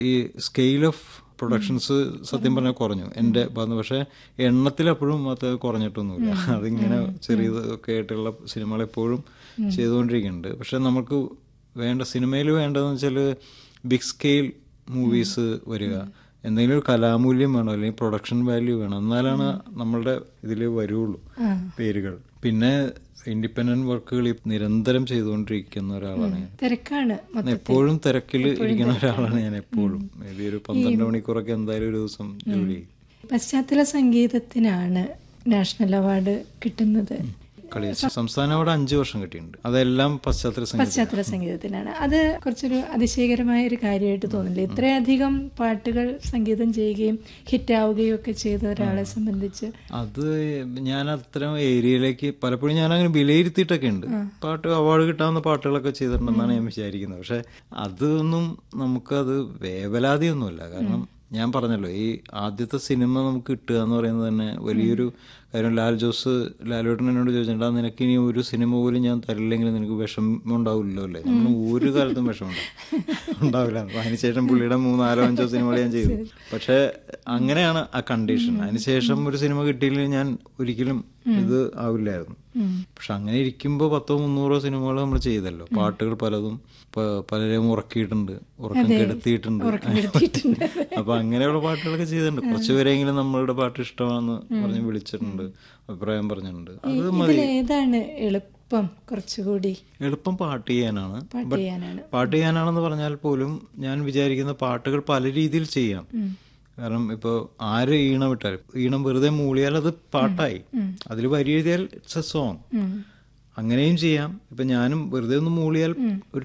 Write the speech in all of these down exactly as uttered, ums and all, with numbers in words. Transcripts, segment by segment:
ഈ scale of productions സത്യം പറഞ്ഞാൽ കുറഞ്ഞു എൻ്റെ ഭാഗത്ത്. പക്ഷെ എണ്ണത്തിൽ എപ്പോഴും അത് കുറഞ്ഞിട്ടൊന്നുമില്ല. അതിങ്ങനെ ചെറിയതൊക്കെ ആയിട്ടുള്ള സിനിമകൾ എപ്പോഴും ചെയ്തുകൊണ്ടിരിക്കുന്നുണ്ട്. പക്ഷെ നമുക്ക് വേണ്ട സിനിമയിൽ വേണ്ടതെന്ന് വെച്ചാൽ ബിഗ് സ്കെയിൽ മൂവീസ് വരിക, എന്തെങ്കിലും ഒരു കലാമൂല്യം വേണം, അല്ലെങ്കിൽ പ്രൊഡക്ഷൻ വാല്യൂ വേണം, എന്നാലാണ് നമ്മളുടെ ഇതിൽ വരുള്ളൂ പേരുകൾ. പിന്നെ ഇൻഡിപെൻഡന്റ് വർക്കുകൾ നിരന്തരം ചെയ്തുകൊണ്ടിരിക്കുന്ന ഒരാളാണ് ഞാൻ. തിരക്കാണ്, എപ്പോഴും തിരക്കിൽ ഇരിക്കുന്ന ഒരാളാണ് ഞാൻ എപ്പോഴും. മേ ബി ഒരു പന്ത്രണ്ട് മണിക്കൂറൊക്കെ എന്തായാലും ഒരു ദിവസം ജോലി ചെയ്യും. പശ്ചാത്തല സംഗീതത്തിനാണ് നാഷണൽ അവാർഡ് കിട്ടുന്നത്. സംസ്ഥാന അവാർഡ് അഞ്ചു വർഷം കിട്ടിയിട്ടുണ്ട്. അതെല്ലാം പശ്ചാത്തല പശ്ചാത്തല സംഗീതത്തിനാണ്. അത് കുറച്ചൊരു അതിശയകരമായ ഒരു കാര്യമായിട്ട് തോന്നില്ല? ഇത്രയധികം പാട്ടുകൾ സംഗീതം ചെയ്യുകയും ഹിറ്റാവുകയും ഒക്കെ ചെയ്ത ഒരാളെ സംബന്ധിച്ച്. അത് ഞാൻ അത്തരം ഏരിയയിലേക്ക് പലപ്പോഴും ഞാൻ അങ്ങനെ വിലയിരുത്തിയിട്ടൊക്കെ ഉണ്ട്. പാട്ട് അവാർഡ് കിട്ടാവുന്ന പാട്ടുകളൊക്കെ ചെയ്തിട്ടുണ്ടെന്നാണ് ഞാൻ വിചാരിക്കുന്നത്. പക്ഷെ അതൊന്നും നമുക്കത് വേവലാതിയൊന്നുമില്ല. കാരണം ഞാൻ പറഞ്ഞല്ലോ, ഈ ആദ്യത്തെ സിനിമ നമുക്ക് കിട്ടുക എന്ന് പറയുന്നത് തന്നെ വലിയൊരു കാര്യം. ലാൽ ജോസ് ലാലേട്ടൻ എന്നോട് ചോദിച്ചിട്ടുണ്ട്, ആ നിനക്ക് ഇനി ഒരു സിനിമ പോലും ഞാൻ തരില്ലെങ്കിൽ നിനക്ക് വിഷമം ഉണ്ടാവില്ലോ അല്ലേ? നമ്മൾ ഒരു കാലത്തും വിഷമം ഉണ്ടാവില്ല. അതിനുശേഷം പുള്ളിയുടെ മൂന്നാലോ അഞ്ചോ സിനിമകൾ ഞാൻ ചെയ്തു. പക്ഷെ അങ്ങനെയാണ് ആ കണ്ടീഷൻ. അതിനുശേഷം ഒരു സിനിമ കിട്ടിയില്ലെങ്കിൽ ഞാൻ ഒരിക്കലും ഇത് ആവില്ലായിരുന്നു. പക്ഷെ അങ്ങനെ ഇരിക്കുമ്പോൾ പത്തോ മുന്നൂറോ സിനിമകൾ നമ്മൾ ചെയ്തല്ലോ. പാട്ടുകൾ പലതും പലരെയും ഉറക്കിയിട്ടുണ്ട്, ഉറക്കം കെടുത്തിയിട്ടുണ്ട്. അപ്പൊ അങ്ങനെയുള്ള പാട്ടുകളൊക്കെ ചെയ്തിട്ടുണ്ട്. കുറച്ചുപേരെങ്കിലും നമ്മളുടെ പാട്ട് ഇഷ്ടമാണെന്ന് പറഞ്ഞ് വിളിച്ചിട്ടുണ്ട്, അഭിപ്രായം പറഞ്ഞിട്ടുണ്ട്. അത് മതി. ഏതാണ് എളുപ്പം? കുറച്ചുകൂടി എളുപ്പം പാട്ട് ചെയ്യാനാണ്. പാട്ട് ചെയ്യാനാണെന്ന് പറഞ്ഞാൽ പോലും ഞാൻ വിചാരിക്കുന്ന പാട്ടുകൾ പല രീതിയിൽ ചെയ്യാം. കാരണം ഇപ്പോൾ ആര് ഈണം വിട്ടാലും, ഈണം വെറുതെ മൂളിയാൽ അത് പാട്ടായി. അതിൽ വരി എഴുതിയാൽ ഇറ്റ്സ് എ സോങ്. അങ്ങനെയും ചെയ്യാം. ഇപ്പൊ ഞാനും വെറുതെ ഒന്ന് മൂളിയാൽ ഒരു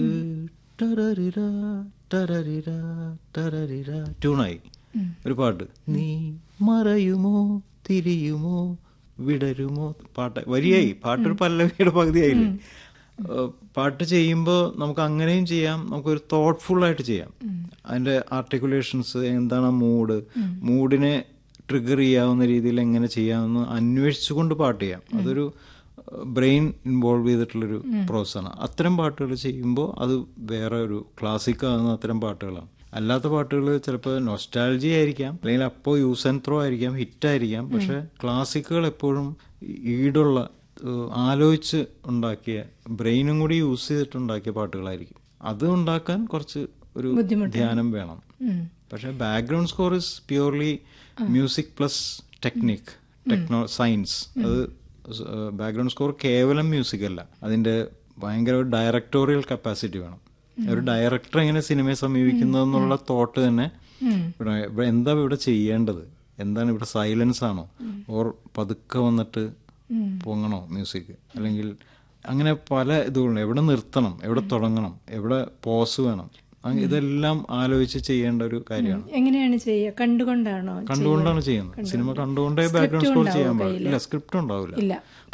ട്യൂണായി ഒരു പാട്ട്. നീ മറയുമോ തിരിയുമോ വിടരുമോ പാട്ട് വരിയായി. പാട്ടൊരു പല്ലവിയുടെ പകുതിയായില്ലേ. പാട്ട് ചെയ്യുമ്പോൾ നമുക്ക് അങ്ങനെയും ചെയ്യാം, നമുക്കൊരു തോട്ട്ഫുൾ ആയിട്ട് ചെയ്യാം. അതിൻ്റെ ആർട്ടിക്കുലേഷൻസ് എന്താണ്, മൂഡ് മൂഡിനെ ട്രിഗർ ചെയ്യാവുന്ന രീതിയിൽ എങ്ങനെ ചെയ്യാമെന്ന് അന്വേഷിച്ചുകൊണ്ട് പാട്ട് ചെയ്യാം. അതൊരു ബ്രെയിൻ ഇൻവോൾവ് ചെയ്തിട്ടുള്ളൊരു പ്രോസസ്സാണ്. അത്തരം പാട്ടുകൾ ചെയ്യുമ്പോൾ അത് വേറെ ഒരു ക്ലാസിക് ആകുന്ന അത്തരം പാട്ടുകളാണ്. അല്ലാത്ത പാട്ടുകൾ ചിലപ്പോൾ നൊസ്റ്റാൾജി ആയിരിക്കാം, അല്ലെങ്കിൽ അപ്പോൾ യൂസ് ആൻഡ് ത്രോ ആയിരിക്കാം, ഹിറ്റായിരിക്കാം. പക്ഷെ ക്ലാസിക്കുകൾ എപ്പോഴും ഈടുള്ള ആലോചിച്ച് ഉണ്ടാക്കിയ, ബ്രെയിനും കൂടി യൂസ് ചെയ്തിട്ടുണ്ടാക്കിയ പാട്ടുകളായിരിക്കും. അത് ഉണ്ടാക്കാൻ കുറച്ച് ഒരു ധ്യാനം വേണം. പക്ഷെ background score is purely music plus technique, techno science. അത് ബാക്ക്ഗ്രൗണ്ട് സ്കോർ കേവലം മ്യൂസിക് അല്ല, അതിൻ്റെ ഭയങ്കര ഒരു ഡയറക്ടോറിയൽ കപ്പാസിറ്റി വേണം. ഒരു ഡയറക്ടർ എങ്ങനെ സിനിമയെ സമീപിക്കുന്നതെന്നുള്ള തോട്ട് തന്നെ എന്താ ഇവിടെ ചെയ്യേണ്ടത്, എന്താണ് ഇവിടെ സൈലൻസ് ആണോ, ഓർ പതുക്കെ വന്നിട്ട് പൊങ്ങണോ മ്യൂസിക്, അല്ലെങ്കിൽ അങ്ങനെ പല ഇതുകളും, എവിടെ നിർത്തണം, എവിടെ തുടങ്ങണം, എവിടെ പോസ് വേണം, ഇതെല്ലാം ആലോചിച്ച് ചെയ്യേണ്ട ഒരു കാര്യമാണ്. എങ്ങനെയാണ് ചെയ്യുക? കണ്ടുകൊണ്ടാണോ? കണ്ടുകൊണ്ടാണ് ചെയ്യുന്നത്. സിനിമ കണ്ടുകൊണ്ടേ ബാക്ക്ഗ്രൗണ്ട് സ്കോർ ചെയ്യാൻ പാടില്ല. സ്ക്രിപ്റ്റ് ഉണ്ടാവില്ല.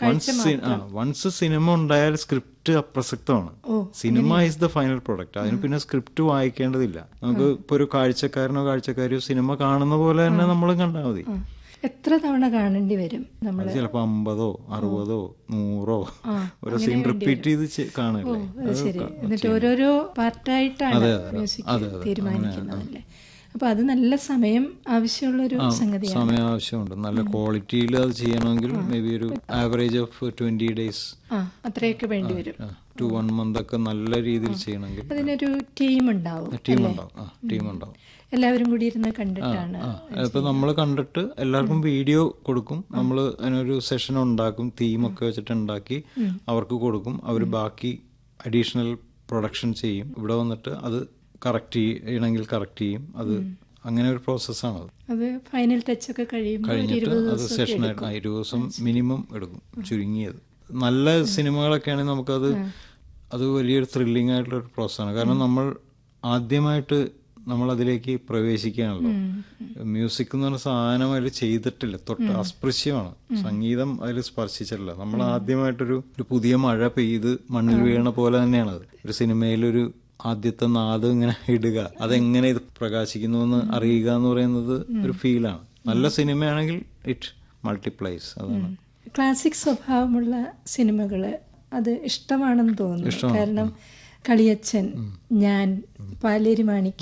വൺസ് സിനിമ ഉണ്ടായാൽ script അപ്രസക്തമാണ്. Cinema is the final product. അതിന് പിന്നെ സ്ക്രിപ്റ്റ് വായിക്കേണ്ടതില്ല. നമുക്ക് ഇപ്പൊ ഒരു കാഴ്ചക്കാരനോ കാഴ്ചക്കാരിയോ സിനിമ കാണുന്ന പോലെ തന്നെ നമ്മളും കണ്ടാൽ മതി. എത്ര തവണ കാണേണ്ടി വരും? ചിലപ്പോ അമ്പതോ അറുപതോ നൂറോ ഓരോ സീൻ റിപ്പീറ്റ് ചെയ്ത് കാണല്ലേ. എന്നിട്ട് ഓരോരോ പാർട്ടായിട്ടാണ് മ്യൂസിക് തീരുമാനിക്കുന്നതല്ലേ. അപ്പൊ അത് നല്ല സമയം ആവശ്യമുള്ള ഒരു സംഗതിയാണ്. സമയം ആവശ്യമുണ്ട്. നല്ല ക്വാളിറ്റിയിൽ അത് ചെയ്യണമെങ്കിൽ മേ ബി ഒരു ആവറേജ് ഓഫ് ട്വന്റി ഡേയ്സ് അത്രയൊക്കെ വേണ്ടി വരും. ടു വൺ മന്ത് ഒക്കെ നല്ല രീതിയിൽ ചെയ്യണമെങ്കിൽ അതിനൊരു ടീം ഉണ്ടാവും. ടീം ഉണ്ടാവും ടീം ഉണ്ടാവും എല്ലാവരും കൂടി ഇരുന്ന് കണ്ടിട്ടാണ്. ഇപ്പൊ നമ്മൾ കണ്ടിട്ട് എല്ലാവർക്കും വീഡിയോ കൊടുക്കും. നമ്മൾ അതിനൊരു സെഷൻ ഉണ്ടാക്കും, തീമൊക്കെ വെച്ചിട്ട് ഉണ്ടാക്കി അവർക്ക് കൊടുക്കും. അവർ ബാക്കി അഡീഷണൽ പ്രൊഡക്ഷൻ ചെയ്യും. ഇവിടെ വന്നിട്ട് അത് കറക്റ്റ് ചെയ്യണമെങ്കിൽ കറക്റ്റ് ചെയ്യും. അത് അങ്ങനെ ഒരു പ്രോസസ്സാണ്. അത് ഫൈനൽ ടച്ച് ഒക്കെ കഴിഞ്ഞിട്ട് അത് സെഷനായിട്ട് ഇരുപത് ദിവസം മിനിമം എടുക്കും, ചുരുങ്ങിയത്. നല്ല സിനിമകളൊക്കെയാണെങ്കിൽ നമുക്കത് അത് വലിയൊരു ത്രില്ലിംഗ് ആയിട്ടുള്ളൊരു പ്രോസസ്സാണ്. കാരണം നമ്മൾ ആദ്യമായിട്ട് നമ്മളതിലേക്ക് പ്രവേശിക്കുകയാണല്ലോ. മ്യൂസിക് എന്ന് പറഞ്ഞ സാധനം അതിൽ ചെയ്തിട്ടില്ല, തൊട്ട് അസ്പൃശ്യമാണ്. സംഗീതം അതിൽ സ്പർശിച്ചിട്ടില്ല. നമ്മൾ ആദ്യമായിട്ടൊരു ഒരു പുതിയ മഴ പെയ്ത് മണ്ണിൽ വീണ പോലെ തന്നെയാണത്. ഒരു സിനിമയിലൊരു ആദ്യത്തെ നാദം ഇങ്ങനെ ഇടുക, അതെങ്ങനെ ഇത് പ്രകാശിക്കുന്നു എന്ന് അറിയുക എന്ന് പറയുന്നത് ഒരു ഫീലാണ്. നല്ല സിനിമയാണെങ്കിൽ ഇറ്റ് മൾട്ടിപ്ലൈസ്. അതാണ്. ക്ലാസിക് സ്വഭാവമുള്ള സിനിമകള് അത് ഇഷ്ടമാണെന്ന് തോന്നുന്നു. കാരണം കളിയച്ഛൻ, ഞാൻ, പാലേരി മാണിക്യം,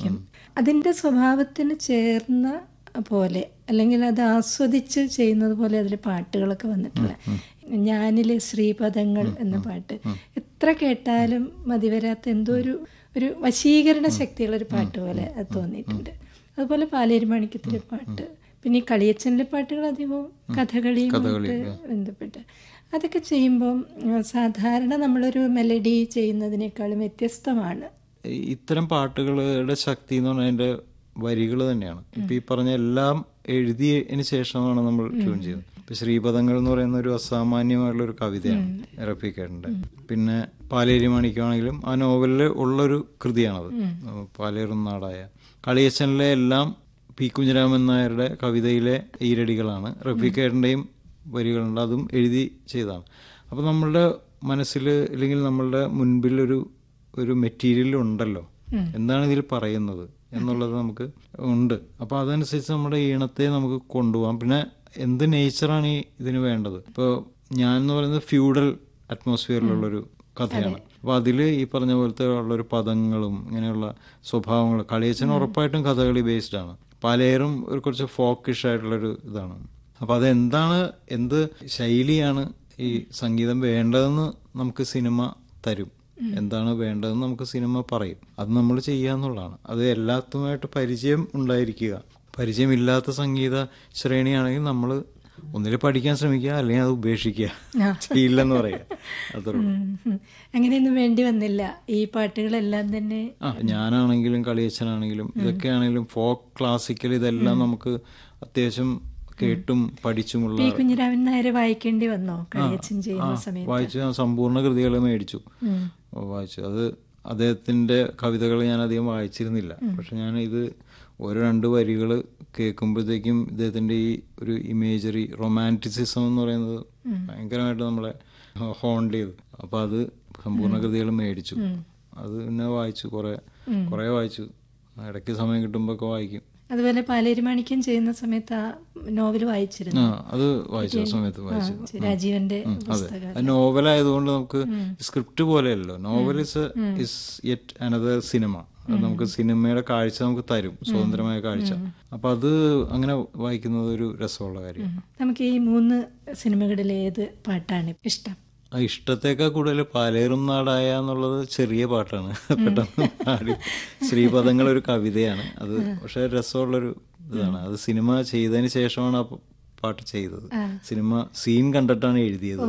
അതിൻ്റെ സ്വഭാവത്തിന് ചേർന്ന പോലെ അല്ലെങ്കിൽ അത് ആസ്വദിച്ച് ചെയ്യുന്നത് പോലെ അതിൽ പാട്ടുകളൊക്കെ വന്നിട്ടില്ല. ഞാനിലെ ശ്രീപദങ്ങൾ എന്ന പാട്ട് എത്ര കേട്ടാലും മതിവരാത്ത എന്തോ ഒരു ഒരു വശീകരണ ശക്തിയുള്ളൊരു പാട്ട് പോലെ അത് തോന്നിയിട്ടുണ്ട്. അതുപോലെ പാലേരി മാണിക്യത്തിലെ പാട്ട്, പിന്നെ ഈ കളിയച്ചനിലെ പാട്ടുകൾ അധികവും കഥകളിയുമായിട്ട് ബന്ധപ്പെട്ട് അതൊക്കെ ചെയ്യുമ്പം സാധാരണ നമ്മളൊരു മെലഡി ചെയ്യുന്നതിനേക്കാളും വ്യത്യസ്തമാണ്. ഇത്തരം പാട്ടുകളുടെ ശക്തി എന്ന് പറഞ്ഞാൽ അതിൻ്റെ വരികൾ തന്നെയാണ്. ഇപ്പം ഈ പറഞ്ഞ എല്ലാം എഴുതിയതിന് ശേഷമാണ് നമ്മൾ ട്യൂൺ ചെയ്യുന്നത്. ഇപ്പം ശ്രീപദങ്ങൾ എന്ന് പറയുന്ന ഒരു അസാമാന്യമായിട്ടുള്ള ഒരു കവിതയാണ് റഫീഖേട്ടൻ്റെ. പിന്നെ പാലേരി മാണിക്യമാണെങ്കിലും ആ നോവലിൽ ഉള്ളൊരു കൃതിയാണത്, പാലേറും നാടായ. കളിയച്ചനിലെ എല്ലാം പി കുഞ്ഞിരാമൻ നായരുടെ കവിതയിലെ ഈരടികളാണ്. റഫീഖേട്ടൻ്റെയും വരികളുണ്ട്, അതും എഴുതി ചെയ്തതാണ്. അപ്പം നമ്മളുടെ മനസ്സിൽ അല്ലെങ്കിൽ നമ്മളുടെ മുൻപിൽ ഒരു ഒരു മെറ്റീരിയൽ ഉണ്ടല്ലോ, എന്താണ് ഇതിൽ പറയുന്നത് എന്നുള്ളത് നമുക്ക് ഉണ്ട്. അപ്പോൾ അതനുസരിച്ച് നമ്മുടെ ഈണത്തെ നമുക്ക് കൊണ്ടുപോകാം. പിന്നെ എന്ത് നേച്ചറാണ് ഈ ഇതിന് വേണ്ടത്. ഇപ്പോൾ ഞാൻ എന്ന് പറയുന്നത് ഫ്യൂഡൽ അറ്റ്മോസ്ഫിയറിലുള്ളൊരു കഥയാണ്. അപ്പോൾ അതിൽ ഈ പറഞ്ഞ പോലത്തെ ഉള്ളൊരു പദങ്ങളും ഇങ്ങനെയുള്ള സ്വഭാവങ്ങളും. കളിയച്ചൻ ഉറപ്പായിട്ടും കഥകളി ബേസ്ഡ് ആണ്. പാലേറും ഒരു കുറച്ച് ഫോക്കിഷ് ആയിട്ടുള്ളൊരു ഇതാണ്. അപ്പോൾ അതെന്താണ്, എന്ത് ശൈലിയാണ് ഈ സംഗീതം വേണ്ടതെന്ന് നമുക്ക് സിനിമ തരും. എന്താണ് വേണ്ടതെന്ന് നമുക്ക് സിനിമ പറയും. അത് നമ്മൾ ചെയ്യുക എന്നുള്ളതാണ്. അത് എല്ലാത്തുമായിട്ട് പരിചയം ഉണ്ടായിരിക്കുക. പരിചയമില്ലാത്ത സംഗീത ശ്രേണിയാണെങ്കിൽ നമ്മൾ ഒന്നിൽ പഠിക്കാൻ ശ്രമിക്കുക, അല്ലെങ്കിൽ അത് ഉപേക്ഷിക്കുക, ചെയ്യില്ലെന്ന് പറയുക. അത്ര അങ്ങനെയൊന്നും വേണ്ടി വന്നില്ല. ഈ പാട്ടുകളെല്ലാം തന്നെ ആ ഞാനാണെങ്കിലും കളിയച്ചനാണെങ്കിലും ഇതൊക്കെയാണെങ്കിലും ഫോക്ക് ക്ലാസിക്കൽ ഇതെല്ലാം നമുക്ക് അത്യാവശ്യം കേട്ടും പഠിച്ചുമുള്ള. പി കുഞ്ഞിരാമൻ നായരെ വായിക്കേണ്ടി വന്നോ കളിയച്ചൻ ചെയ്യുന്ന സമയത്ത്? വായിച്ചു, സമ്പൂർണ്ണ കൃതികൾ മേടിച്ചു വായിച്ചു. അത് അദ്ദേഹത്തിന്റെ കവിതകൾ ഞാൻ അധികം വായിച്ചിരുന്നില്ല. പക്ഷെ ഞാൻ ഇത് ഓരോ രണ്ട് വരികൾ കേൾക്കുമ്പോഴത്തേക്കും ഇദ്ദേഹത്തിന്റെ ഈ ഒരു ഇമേജറി, റൊമാൻറ്റിസിസം എന്ന് പറയുന്നത് ഭയങ്കരമായിട്ട് നമ്മളെ ഹോണ്ട് ചെയ്തു. അപ്പൊ അത് സമ്പൂർണ്ണ കൃതികൾ മേടിച്ചു. അത് പിന്നെ വായിച്ചു, കുറെ കുറെ വായിച്ചു. ഇടയ്ക്ക് സമയം കിട്ടുമ്പോ ഒക്കെ വായിക്കും. അതുപോലെ പാലേരി മാണിക്യം ചെയ്യുന്ന സമയത്ത് ആ നോവൽ വായിച്ചിരുന്നു. അത് വായിച്ച സമയത്ത് വായിച്ചു. രാജീവന്റെ അത് നോവലായതുകൊണ്ട് നമുക്ക് script പോലെയല്ലോ. Novel is is yet another cinema. അത് നമുക്ക് സിനിമയുടെ കാഴ്ച നമുക്ക് തരും, സ്വതന്ത്രമായ കാഴ്ച. അപ്പൊ അത് അങ്ങനെ വായിക്കുന്നത് ഒരു രസമുള്ള കാര്യമാണ്. നമുക്ക് ഈ മൂന്ന് സിനിമകളിൽ ഏത് പാട്ടാണ് ഇഷ്ടം? ഇഷ്ടത്തേക്കാൾ കൂടുതൽ പാലേറും നാടായ എന്നുള്ളത് ചെറിയ പാട്ടാണ്, പെട്ടെന്ന് പാടി. ശ്രീപദങ്ങൾ ഒരു കവിതയാണ് അത്, പക്ഷെ രസമുള്ളൊരു ഇതാണ്. അത് സിനിമ ചെയ്തതിന് ശേഷമാണ് ആ പാട്ട് ചെയ്തത്. സിനിമ സീൻ കണ്ടിട്ടാണ് എഴുതിയത്.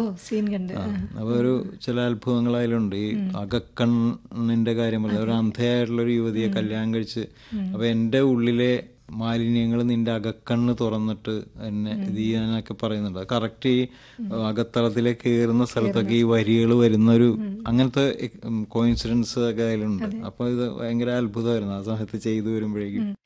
അപ്പൊ ഒരു ചില അത്ഭുതങ്ങൾ അതിലുണ്ട്. ഈ അകക്കണ്ണിന്റെ കാര്യം പറഞ്ഞത്, ഒരു അന്ധയായിട്ടുള്ള ഒരു യുവതിയെ കല്യാണം കഴിച്ച്, അപ്പൊ എന്റെ ഉള്ളിലെ മാലിന്യങ്ങൾ നിന്റെ അകക്കണ്ണ് തുറന്നിട്ട് എന്നെ ഇത് ചെയ്യാനൊക്കെ പറയുന്നുണ്ട്. കറക്റ്റ് ഈ അകത്തളത്തിലേക്ക് കയറുന്ന സ്ഥലത്തൊക്കെ ഈ വരികൾ വരുന്ന ഒരു അങ്ങനത്തെ കോയിൻസിഡൻസ് ഒക്കെ അതിലുണ്ട്. അപ്പൊ ഇത് ഭയങ്കര അത്ഭുതമായിരുന്നു ആ സമയത്ത് ചെയ്തു വരുമ്പോഴേക്കും.